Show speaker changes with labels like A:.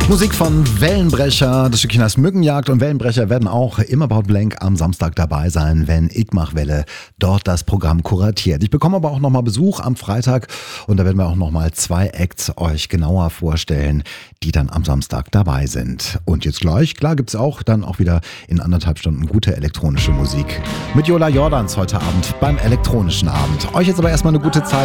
A: Musik von Wellenbrecher, das Stückchen heißt Mückenjagd, und Wellenbrecher werden auch im About Blank am Samstag dabei sein, wenn Igmachwelle dort das Programm kuratiert. Ich bekomme aber auch nochmal Besuch am Freitag und da werden wir auch nochmal 2 Acts euch genauer vorstellen, die dann am Samstag dabei sind. Und jetzt gleich, klar, gibt's auch dann auch wieder in 1,5 Stunden gute elektronische Musik mit Jola Jordans heute Abend beim elektronischen Abend. Euch jetzt aber erstmal eine gute Zeit.